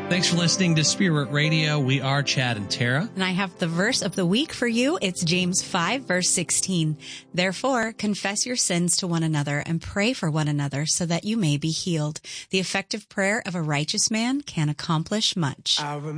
Thanks for listening to Spirit Radio. We are Chad and Tara. And I have the verse of the week for you. It's James 5, verse 16. Therefore, confess your sins to one another and pray for one another so that you may be healed. The effective prayer of a righteous man can accomplish much.